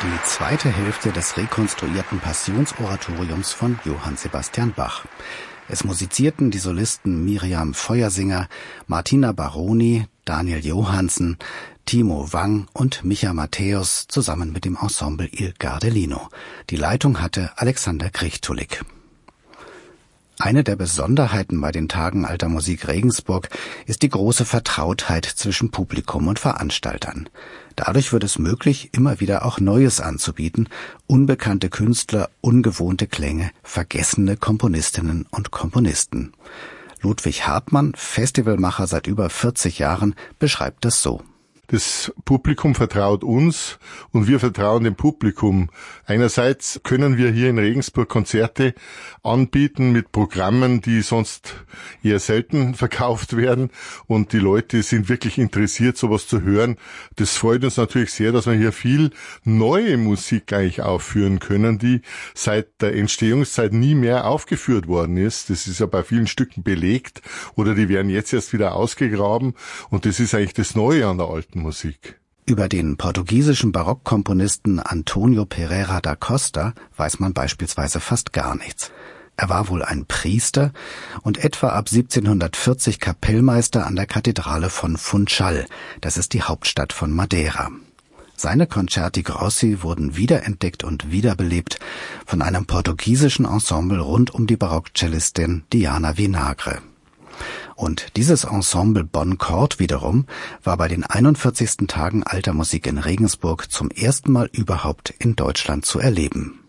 Die zweite Hälfte des rekonstruierten Passionsoratoriums von Johann Sebastian Bach. Es musizierten die Solisten Miriam Feuersinger, Martina Baroni, Daniel Johansen, Timo Wang und Micha Matthäus zusammen mit dem Ensemble Il Gardelino. Die Leitung hatte Alexander Krichtulik. Eine der Besonderheiten bei den Tagen Alter Musik Regensburg ist die große Vertrautheit zwischen Publikum und Veranstaltern. Dadurch wird es möglich, immer wieder auch Neues anzubieten, unbekannte Künstler, ungewohnte Klänge, vergessene Komponistinnen und Komponisten. Ludwig Hartmann, Festivalmacher seit über 40 Jahren, beschreibt es so. Das Publikum vertraut uns und wir vertrauen dem Publikum. Einerseits können wir hier in Regensburg Konzerte anbieten mit Programmen, die sonst eher selten verkauft werden, und die Leute sind wirklich interessiert, sowas zu hören. Das freut uns natürlich sehr, dass wir hier viel neue Musik eigentlich aufführen können, die seit der Entstehungszeit nie mehr aufgeführt worden ist. Das ist ja bei vielen Stücken belegt oder die werden jetzt erst wieder ausgegraben, und das ist eigentlich das Neue an der alten Musik. Über den portugiesischen Barockkomponisten Antonio Pereira da Costa weiß man beispielsweise fast gar nichts. Er war wohl ein Priester und etwa ab 1740 Kapellmeister an der Kathedrale von Funchal, das ist die Hauptstadt von Madeira. Seine Concerti Grossi wurden wiederentdeckt und wiederbelebt von einem portugiesischen Ensemble rund um die Barockcellistin Diana Vinagre. Und dieses Ensemble Bon Chord wiederum war bei den 41. Tagen Alter Musik in Regensburg zum ersten Mal überhaupt in Deutschland zu erleben.